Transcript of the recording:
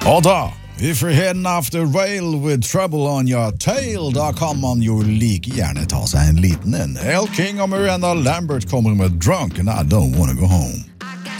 Og da, if you're heading off the rail with trouble on your tail, da kan man jo like gjerne ta seg en liten en. El King og Miranda Lambert kommer med Drunk and I Don't Wanna Go Home.